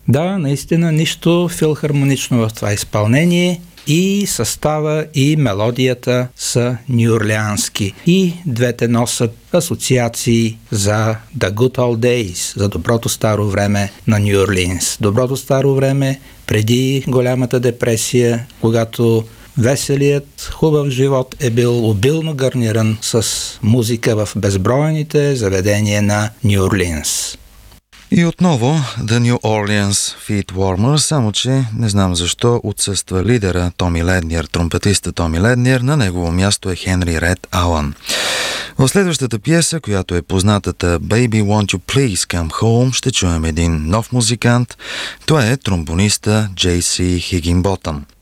Да, наистина нищо филхармонично в това изпълнение. И състава, и мелодията са нюорлеански. И двете носят асоциации за The Good Old Days, за доброто старо време на Ню Орлианс. Доброто старо време преди голямата депресия, когато веселият, хубав живот е бил обилно гарниран с музика в безбройните заведения на Ню Орлианс. И отново The New Orleans Feet Warmer, само че не знам защо отсъства лидера Томи Ледниер, тромпетиста Томи Ледниер, на негово място е Хенри Ред Алън. В следващата пиеса, която е познатата Baby Won't You Please Come Home, ще чуем един нов музикант. Това е тромбониста Джейси Хигинботъм.